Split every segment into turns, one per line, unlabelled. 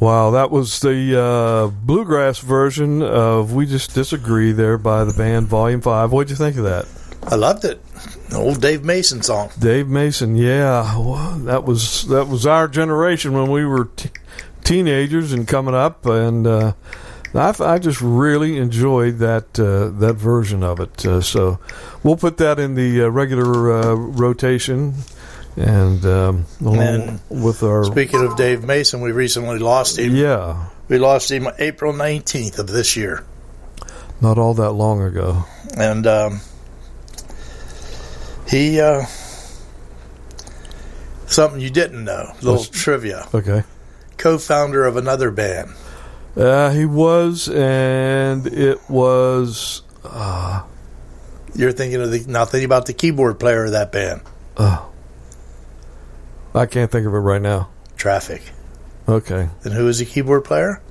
Wow, that was the bluegrass version of We Just Disagree there by the band Volume 5. What'd you think of that?
I loved it. An old Dave Mason song.
Dave Mason, yeah. Well, that was our generation when we were teenagers and coming up, and I just really enjoyed that version of it. So we'll put that in the regular rotation. And with our...
Speaking of Dave Mason, we recently lost him.
Yeah.
We lost him April 19th of this year.
Not all that long ago.
And he... something you didn't know. A little trivia.
Okay.
Co-founder of another band.
He was, and it was...
You're thinking about the keyboard player of that band.
I can't think of it right now.
Traffic.
Okay.
And who is the keyboard player?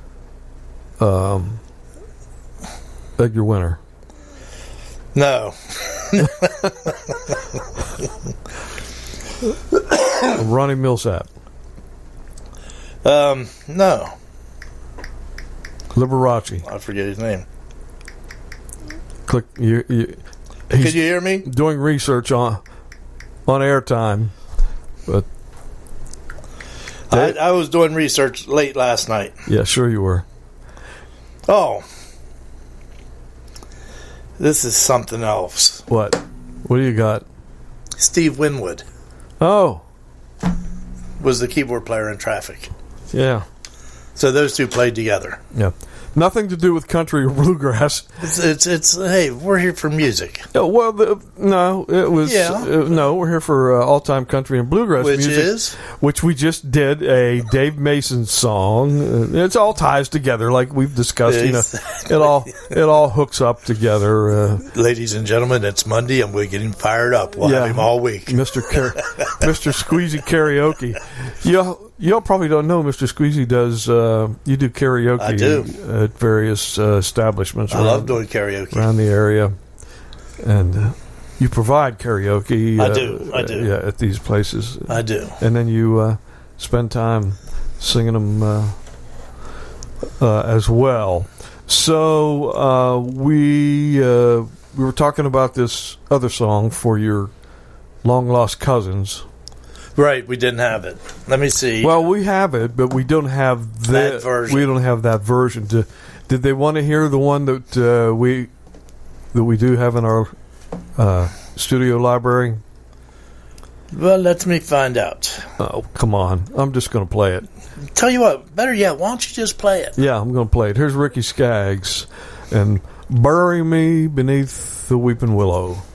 Edgar Winter.
No.
Ronnie Millsap.
No.
Liberace.
I forget his name.
Click. Can
you hear me?
Doing research on airtime. But
I was doing research late last night.
Yeah, sure you were.
Oh. This is something else.
What? What do you got?
Steve Winwood.
Oh.
Was the keyboard player in Traffic.
Yeah.
So those two played together.
Yeah. Nothing to do with country or bluegrass.
It's hey, we're here for music.
Well, no, it was no. We're here for all-time country and bluegrass music, which we just did a Dave Mason song. It all ties together, like we've discussed. Exactly. It all hooks up together.
Ladies and gentlemen, it's Monday, and we're getting fired up. We'll have him all week,
Mr. Squeezy Karaoke. Y'all probably don't know Mr. Squeezy does. You do karaoke.
I do.
At various establishments.
I love doing karaoke
around the area, and you provide karaoke.
I do.
Yeah, at these places.
I do.
And then you spend time singing them as well. So we were talking about this other song for your long lost cousins.
Right, we didn't have it. Let me see.
Well, we have it, but we don't have
that version.
We don't have that version. Did they want to hear the one that we do have in our studio library?
Well, let me find out.
Oh, come on. I'm just going to play it.
Tell you what, better yet, why don't you just play it?
Yeah, I'm going to play it. Here's Ricky Skaggs and Bury Me Beneath the Weeping Willow.